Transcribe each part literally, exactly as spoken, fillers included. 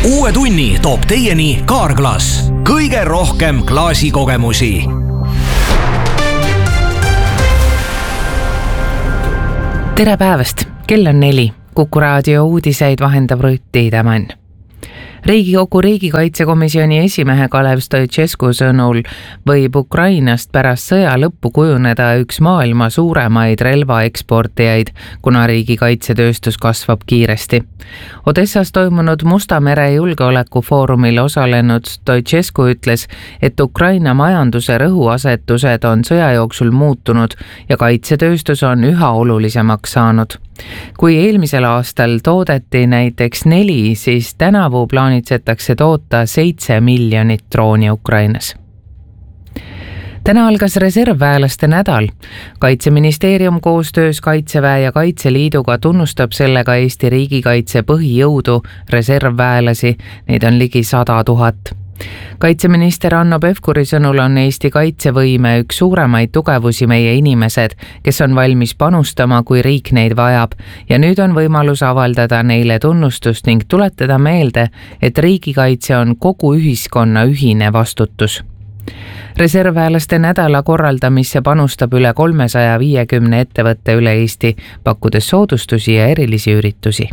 uue tunni toob teieni Carglass. Kõige rohkem klaasikogemusi. Tere päevast, kell on neli. Kuku raadio uudiseid vahendab Rutt Tiidemann. Riigikogu riigikaitsekomisjoni esimehe Kalev Stoicescu sõnul võib Ukrainast pärast sõja lõppu kujuneda üks maailma suuremaid relvaeksportijaid, kuna riigikaitsetööstus kasvab kiiresti. Odessas toimunud Musta mere julgeolekufoorumil osalenud Stoicescu ütles, et Ukraina majanduse rõhuasetused on sõja jooksul muutunud ja kaitsetööstus on üha olulisemaks saanud. Kui eelmisel aastal toodeti näiteks neli, siis tänavu plaanitsetakse toota seitse miljonit drooni Ukrainas. Täna algas reservväelaste nädal. Kaitseministeerium koostöös Kaitseväe ja Kaitseliiduga tunnustab sellega Eesti riigikaitse põhijõudu reservväelasi, neid on ligi sada tuhat. Kaitseminister Hanno Pevkuri sõnul on Eesti kaitsevõime üks suuremaid tugevusi meie inimesed, kes on valmis panustama, kui riik neid vajab, ja nüüd on võimalus avaldada neile tunnustust ning tuletada meelde, et riigikaitse on kogu ühiskonna ühine vastutus. Reservväelaste nädala korraldamisse panustab üle kolmesaja viiekümne ettevõtte üle Eesti, pakkudes soodustusi ja erilisi üritusi.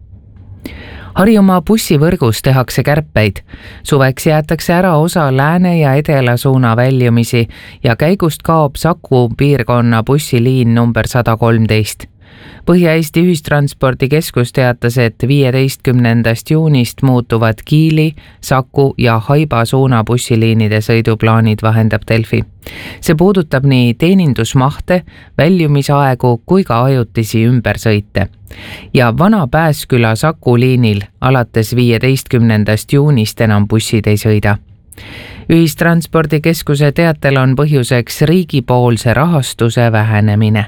Harjumaa bussivõrgus tehakse kärpeid. Suveks jäetakse ära osa lääne ja edela suuna väljumisi ja käigust kaob Saku piirkonna bussiliin number sada kolmteist. Põhja-Eesti ühistranspordikeskus teatas, et viieteistkümnendast juunist muutuvad Kiili, Saku ja Haiba suuna bussiliinide sõiduplaanid, vahendab Delfi. See puudutab nii teenindusmahte, väljumisaegu kui ka ajutisi ümbersõite. Ja Vana Pääsküla Saku liinil alates viieteistkümnendast juunist enam bussid ei sõida. Ühistranspordikeskuse teatel on põhjuseks riigipoolse rahastuse vähenemine.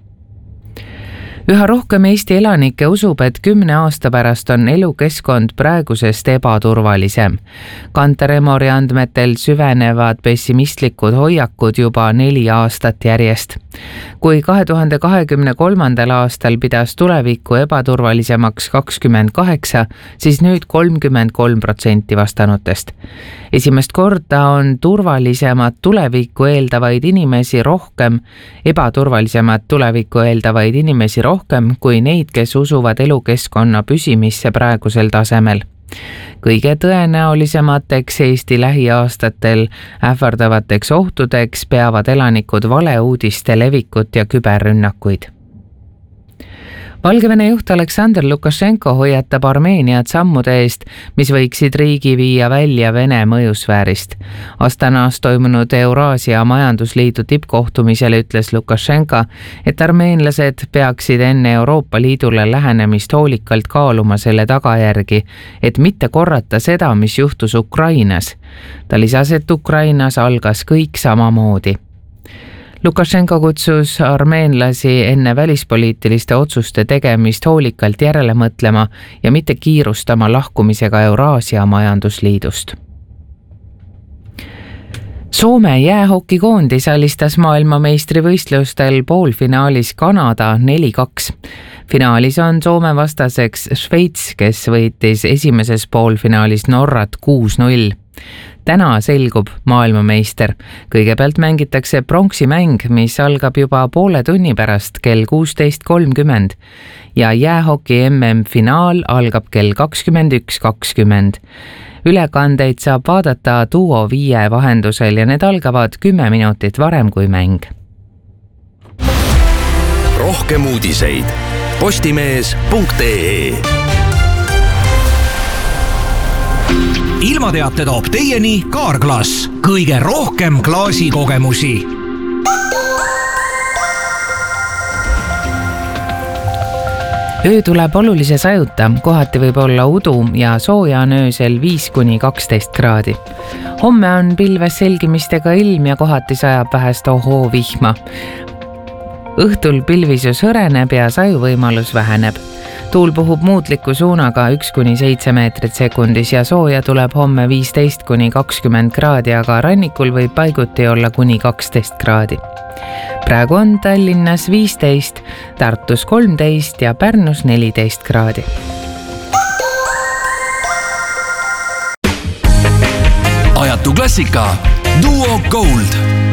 Üha rohkem Eesti elanikke usub, et kümne aasta pärast on elukeskkond praegusest ebaturvalisem. Kantar Emori andmetel süvenevad pessimistlikud hoiakud juba neli aastat järjest. Kui kahe tuhande kahekümne kolmandal aastal pidas tulevikku ebaturvalisemaks kakskümmend kaheksa, siis nüüd kolmkümmend kolm protsenti vastanutest. Esimest korda on turvalisemat tulevikku eeldavaid inimesi rohkem, ebaturvalisemat tulevikku eeldavaid inimesi rohkem kui neid, kes usuvad elukeskkonna püsimisse praegusel tasemel. Kõige tõenäolisemateks Eesti lähiaastatel ähvardavateks ohtudeks peavad elanikud valeuudiste levikut ja küberrünnakuid. Valgevene juht Aleksandr Lukašenko hoiatab Armeeniat sammude eest, mis võiksid riigi viia välja Vene mõjusfäärist. Astanas toimunud Euraasia majandusliidu tippkohtumisel ütles Lukašenko, et armeenlased peaksid enne Euroopa Liidule lähenemist hoolikalt kaaluma selle tagajärgi, et mitte korrata seda, mis juhtus Ukrainas. Ta lisas, et Ukrainas algas kõik samamoodi. Lukašenko kutsus armeenlasi enne välispoliitiliste otsuste tegemist hoolikalt järele mõtlema ja mitte kiirustama lahkumisega Euraasia majandusliidust. Soome jäähokikoondis alistas maailmameistrivõistlustel poolfinaalis Kanada neli kaks. Finaalis on Soome vastaseks Šveits, kes võitis esimeses poolfinaalis Norrat kuus null. Täna selgub maailmameister. Kõigepealt mängitakse pronksimäng, mis algab juba poole tunni pärast kell kuusteist kolmkümmend ja jäähoki M M-finaal algab kell kakskümmend üks kakskümmend. Ülekandeid saab vaadata Duo viie vahendusel ja need algavad kümme minutit varem kui mäng. Rohkem uudiseid postimees punkt ee. Ilmateate toob teieni Carglass. Kõige rohkem klaasikogemusi. Öö tuleb olulise sajuta, kohati võib olla udu ja sooja on öösel viis kuni kaksteist kraadi. Homme on pilves selgimistega ilm ja kohati sajab vähest ohoo vihma. Õhtul pilvisus hõreneb ja sajuvõimalus väheneb. Tuul puhub muutliku suunaga üks kuni seitse meetrit sekundis ja sooja tuleb homme viisteist kuni kakskümmend kraadi, aga rannikul võib paiguti olla kuni kaksteist kraadi. Praegu on Tallinnas viisteist, Tartus kolmteist ja Pärnus neliteist kraadi. ajatu klassika Duo Gold.